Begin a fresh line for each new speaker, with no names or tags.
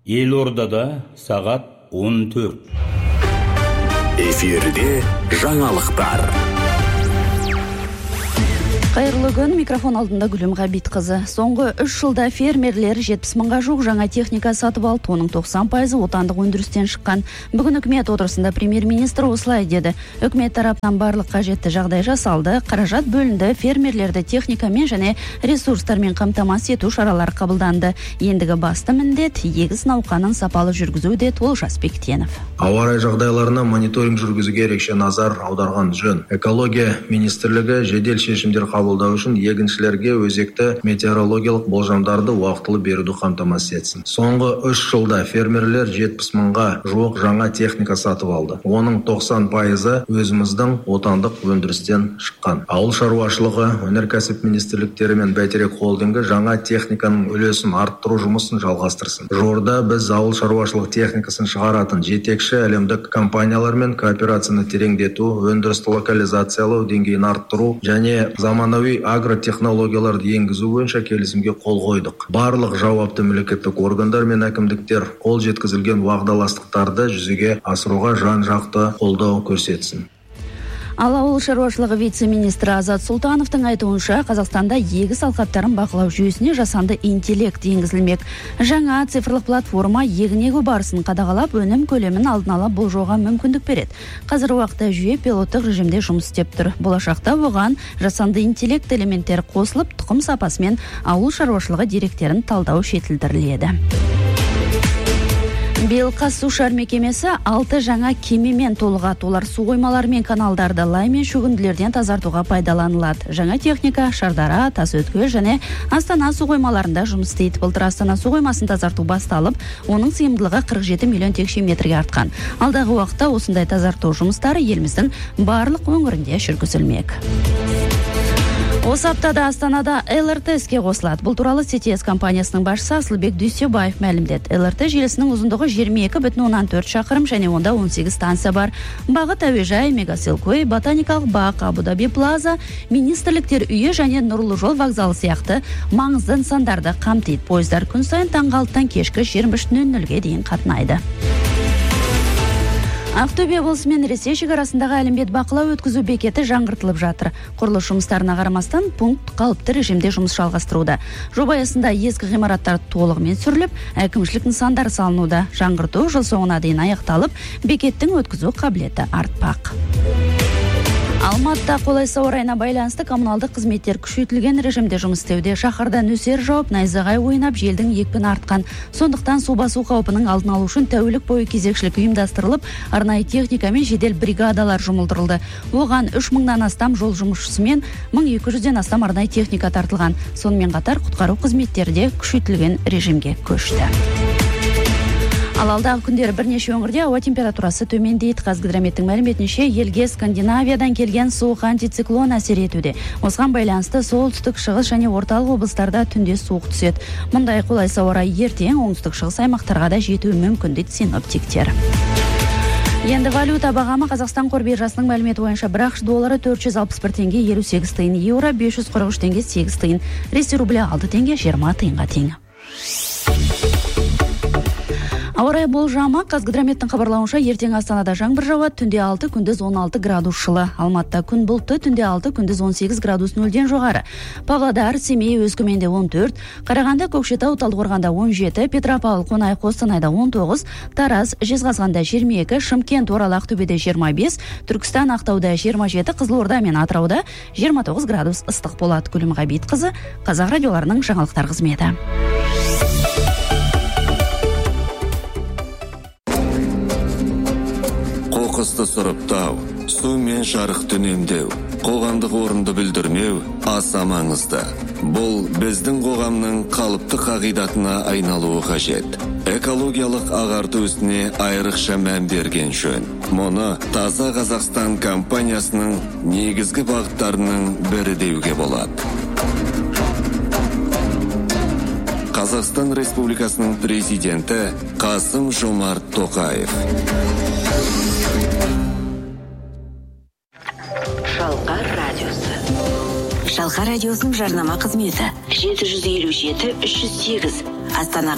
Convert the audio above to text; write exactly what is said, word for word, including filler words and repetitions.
Елордада сағат он төрт.
Эфирде жаңалықтар.
Қайырлы күн, микрофон алдында Гүлім Ғабит қызы. Соңғы үш жылда фермерлер жетпіс мыңға жуық жаңа техника сатып алды, оның тоқсан пайызы отандық өндірістен шыққан. Бүгін үкімет отырысында премьер-министр осылай деді. Үкімет тарапынан барлық қажетті жағдай жасалды, қаражат бөлінді, фермерлерді техникамен және ресурстармен қамтамасыз ету шаралары қабылданды. Ендігі басты міндет егіс науқанын сапалы жүргізу деді Олжас Бектенов.
Ауа райы жағдайларына мониторинг жүргізуге ерекше назар аударған жөн. Экология министрлігі жедел шешімдер қабылдау үшін егіншілерге өзекті метеорологиялық болжамдарды уақытылы беруді қамтамасыз етсін. Соңғы үш жылда фермерлер жетпіс мыңға жуық жаңа техника сатып алды. Оның тоқсан пайызы өзіміздің отандық өндірістен шыққан. Ауыл шаруашылығы, өнеркәсіп министрліктері мен бәйтерек холдингі жаңа техниканың үлесін арттыру жұмысын жалғастырсын. Жуырда біз ауыл шаруашылық техникасын шығаратын жетекші әлемдік компаниялармен кооперацияны тереңдету, өндірісті локализациялау деңгейін арттыру және заманауи агротехнологияларды енгізу бойынша келісімге қол қойдық. Барлық жауапты мемлекеттік органдар мен әкімдіктер қол жеткізілген уағдаластықтарды жүзеге асыруға жан-жақты қолдау көрсетсін.
Ал ауыл шаруашылығы вице-министрі Азат Сұлтановтың айтуынша, Қазақстанда егіс алқаптарын бақылау жүйесіне жасанды интеллект енгізілмек. Жаңа цифрлық платформа егін егу барысын қадағалап, өнім көлемін алдын ала болжауға мүмкіндік береді. Қазір уақытта жүйе пилоттық режимде жұмыс істеп тұр. Болашақта оған жасанды интеллект элементтері қосылып, тұқым сапасы мен ауыл шаруашылығы деректерін талдау жетілдіріледі. Биыл Қазсушар мекемесі алты жаңа кемемен толығады. Олар су қоймалары мен каналдарды лай мен шөгінділерден тазартуға пайдаланылады. Жаңа техника Шардара, Тасөткөл және Астана су қоймаларында жұмыс істейді. Былтыр Астана су қоймасын тазарту басталып, оның сыйымдылығы қырық жеті миллион текше метрге артқан. Алдағы уақытта осындай тазарту жұмыстары еліміздің барлық өңірінде жүргізілмек. Осы аптада Астанада эл эр тэ іске қосылады. Бұл туралы си ти эс компаниясының басшысы Асылбек Дүйсебаев мәлімдеді. эл эр тэ желісінің ұзындығы жиырма екі бүтін оннан төрт шақырым және онда он сегіз станция бар. Бағыт әуежай, Мегасилкой, Ботаникалық бақ, Абу-Даби Плаза, министрліктер үйі және Нұрлы жол вокзалы сияқты маңызды нысандарды қамтиды. Пойыздар күн сайын таңғы алтыдан кешкі жиырма үш нөл нөлге дейін қатынайды. Ақтөбе облысы мен Ресей шекарасындағы әлімбет бақылау өткізу бекеті жаңғыртылып жатыр. Құрылыс жұмыстарына қарамастан пункт қалыпты режимде жұмыс жалғастыруда. Жоба аясында ескі ғимараттар толығымен сүріліп, әкімшілік нысандар салынуда. Жаңғырту жыл соңына дейін аяқталып, бекеттің өткізу қабілеті артпақ. Алматыда қолайсыз ауа райына байланысты коммуналдық қызметтер күшейтілген режимде жұмыс істеуде. Шаһарда нөсер жауып, найзағай ойнап, желдің екпіні артқан. Сондықтан су басу қаупінің алдын алу үшін тәулік бойы кезекшілік ұйымдастырылып, арнайы техника мен жедел бригадалар жұмылдырылды. Оған үш мыңнан астам жол жұмысшысы мен мың екі жүзден астам арнайы техника тартылған. Сонымен қатар құтқару қызметтері де күшейтілген режимге көшті. Ал алдағы күндері бірнеше өңірде ауа температурасы төмендейді. Қазгидрометтің мәліметінше, елге Скандинавиядан келген суық антициклон әсер етуде. Осыған байланысты солтүстік, шығыс және орталық облыстарда түнде суық түседі. Мұндай қолайсыз ауа райы ертең оңтүстік шығыс аймақтарға да жетуі мүмкін дейді синоптиктер. Енді валюта бағамы Қазақстан қор биржасының мәліметі бойынша бір ақш доллары төрт жүз алпыс бір теңге елу сегіз тиын, еуро бес жүз қырық үш теңге сегіз тиын, Ресей рублі алты теңге жиырма тиынға тең. Ауа райы болжамы Қазгидрометтің хабарлауынша ертең Астанада жаңбыр жауады, түнде алты, күндіз он алты градус жылы. Алматыда күн бұлтты, түнде алты, күндіз он сегіз градус нөлден жоғары. Павлодар, Семей, Өскеменде он төрт, Қарағанды, Көкшетау, Талдықорғанда он жеті, Петропавл, Қонай, Қостанайда он тоғыз, Тараз, Жезқазғанда жиырма екі, Шымкент, Орал, Ақтөбеде жиырма бес, Түркістан, Ақтауда жиырма жеті, Қызылорда мен Атырауда жиырма тоғыз градус ыстық болады. Гүлім Ғабит қызы, Қазақ радиоларының жаңалықтар қызметі.
Қоқысты сұрыптау, су мен жарық үнемдеу, қоғамдық орынды бүлдірмеу аса маңызды. Бұл біздің қоғамның қалыпты қағидатына айналуы қажет. Экологиялық ағарту ісіне айрықша мән берген жөн. Мұны Таза Қазақстан компаниясының негізгі бағыттарының бірі деуге болады. Қазақстан Республикасының президенті Қасым-Жомарт Тоқаев.
Шалқар радиосы. Шалқар радиосының жарнама қызметі жеті жүз елу жеті үш жүз сегіз Астана